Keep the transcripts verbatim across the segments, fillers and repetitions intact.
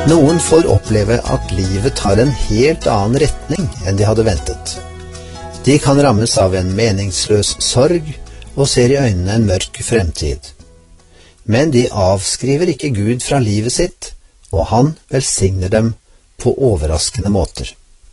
Noen får oppleve at livet tar en helt annen retning enn de hadde ventet. De kan rammes av en meningsløs sorg og ser i øynene en mørk fremtid. Men de avskriver ikke Gud fra livet sitt, og han velsigner dem på overraskende måter.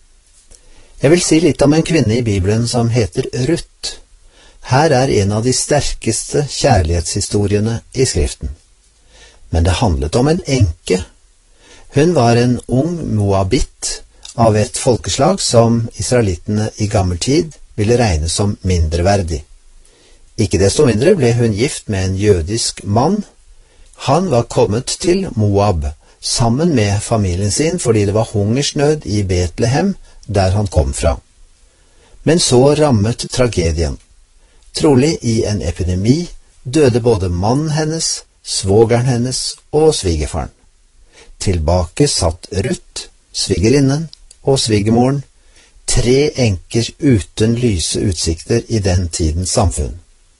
Jeg vil si litt om en kvinne i Bibelen som heter Ruth. Her er en av de sterkeste kjærlighetshistoriene i Skriften. Men det handlet om en enke. Hun var en ung moabitt av et folkeslag som israelittene i gammel tid ville regne som mindreverdig. Ikke desto mindre ble hun gift med en jødisk mann. Han var kommet til Moab sammen med familien sin fordi det var hungersnød i Betlehem, der han kom fra. Men så rammet tragedien. Trolig i en epidemi døde både mannen hennes, svogeren hennes og svigerfaren. Tilbake satt Ruth, svigerinnen og svigermoren, tre enker uten lyse utsikter i den tidens samfunn.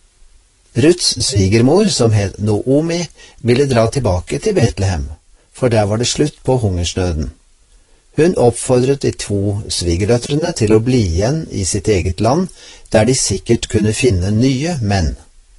Ruths svigermor, som het Naomi, ville dra tilbake til Betlehem, for der var det slutt på hungersnøden. Hun oppfordret de to svigerdøtrene til å bli igjen i sitt eget land, der de sikkert kunne finne nye menn.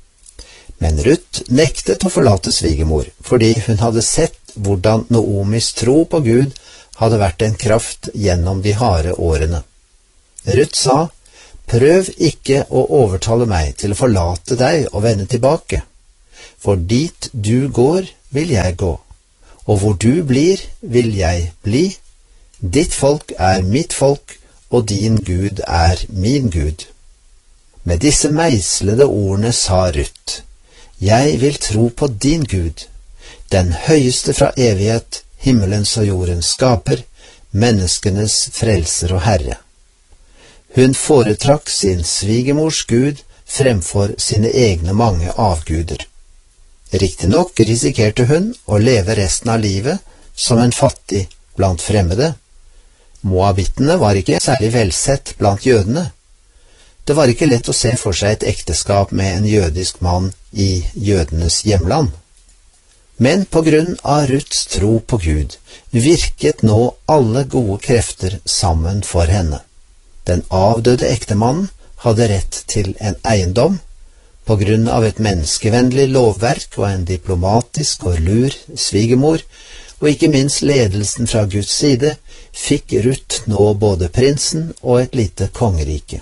Men Ruth nektet å forlate svigermor, fordi hun hadde sett hvordan Naomis tro på Gud hadde vært en kraft gjennom de harde årene. Ruth sa, «Prøv ikke å overtale meg til å forlate deg og vende tilbake, for dit du går vil jeg gå, og hvor du blir vil jeg bli. Ditt folk er mitt folk, og din Gud er min Gud.» Med disse meislede ordene sa Ruth, «Jeg vil tro på din Gud, den høyeste fra evighet, himmelens og jordens skaper, menneskenes frelser og herre.» Hun foretrakk sin svigermors Gud fremfor sine egne mange avguder. Riktignok risikerte hun å leve resten av livet som en fattig blant fremmede. Moabittene var ikke særlig velsett blant jødene. Det var ikke lett å se for seg et ekteskap med en jødisk mann i jødenes hjemland. Men på grunn av Ruths tro på Gud virket nå alle gode krefter sammen for henne. Den avdøde ektemannen hadde rett til en eiendom. På grunn av et menneskevennlig lovverk og en diplomatisk og lur svigermor, og ikke minst ledelsen fra Guds side, fikk Ruth nå både prinsen og et lite kongerike.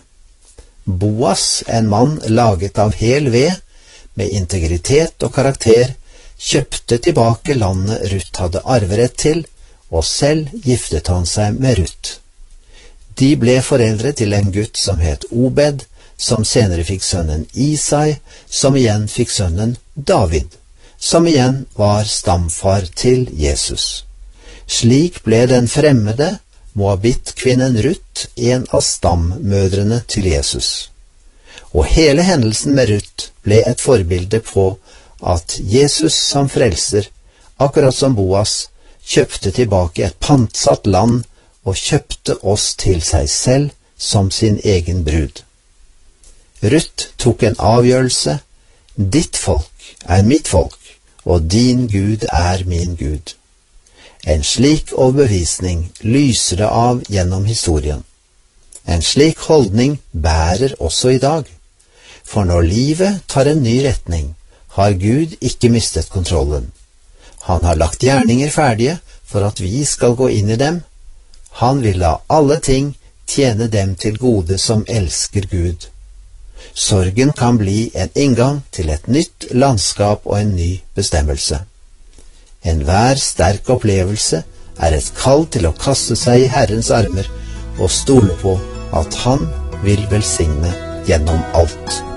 Boas, en mann laget av hel ved, med integritet og karakter, kjøpte tilbake landet Ruth hadde arverett til, og selv giftet han seg med Ruth. De ble foreldre til en gutt som het Obed, som senere fikk sønnen Isai, som igjen fikk sønnen David, som igjen var stamfar til Jesus. Slik ble den fremmede Moabit-kvinnen Ruth en av stammødrene til Jesus. Og hele hendelsen med Ruth ble et forbilde på at Jesus som frelser, akkurat som Boas, kjøpte tilbake et pantsatt land og kjøpte oss til seg selv som sin egen brud. Ruth tok en avgjørelse. Ditt folk er mitt folk, og din Gud er min Gud. En slik overbevisning lyser det av gjennom historien. En slik holdning bærer også i dag. For når livet tar en ny retning, har Gud ikke mistet kontrollen. Han har lagt gjerninger ferdige for at vi skal gå inn i dem. Han vil la alle ting tjene dem til gode som elsker Gud. Sorgen kan bli en inngang til et nytt landskap og en ny bestemmelse. Enhver sterk opplevelse er et kall til å kaste seg i Herrens armer og stole på at Han vil velsigne gjennom alt.